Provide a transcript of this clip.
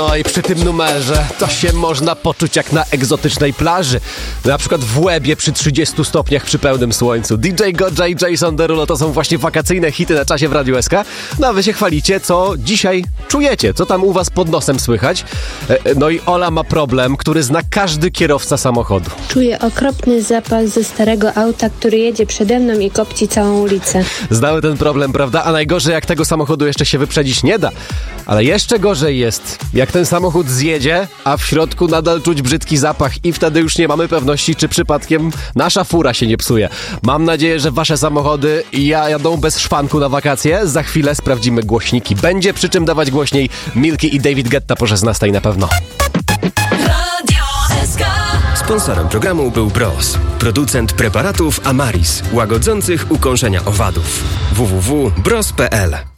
No i przy tym numerze to się można poczuć jak na egzotycznej plaży. Na przykład w Łebie przy 30 stopniach przy pełnym słońcu. DJ Goja i Jason Derulo to są właśnie wakacyjne hity na czasie w Radiu SK. No a wy się chwalicie, co dzisiaj czujecie, co tam u was pod nosem słychać. No i Ola ma problem, który zna każdy kierowca samochodu. Czuję okropny zapach ze starego auta, który jedzie przede mną i kopci całą ulicę. Znały ten problem, prawda? A najgorzej, jak tego samochodu jeszcze się wyprzedzić nie da. Ale jeszcze gorzej jest, jak ten samochód zjedzie, a w środku nadal czuć brzydki zapach i wtedy już nie mamy pewności, czy przypadkiem nasza fura się nie psuje. Mam nadzieję, że wasze samochody jadą bez szwanku na wakacje. Za chwilę sprawdzimy głośniki. Będzie przy czym dawać głośniej Milki i David Guetta po 16 na pewno. Sponsorem programu był Bros, producent preparatów Amaris, łagodzących ukąszenia owadów. www.bros.pl